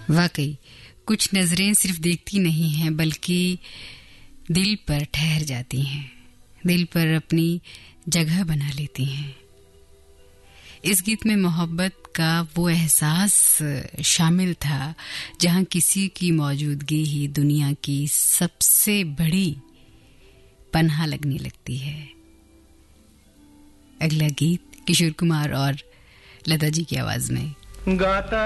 वाकई कुछ नजरें सिर्फ देखती नहीं हैं बल्कि दिल पर ठहर जाती हैं, दिल पर अपनी जगह बना लेती हैं। इस गीत में मोहब्बत का वो एहसास शामिल था जहां किसी की मौजूदगी ही दुनिया की सबसे बड़ी पनाह लगने लगती है। अगला गीत किशोर कुमार और लता जी की आवाज में। गाता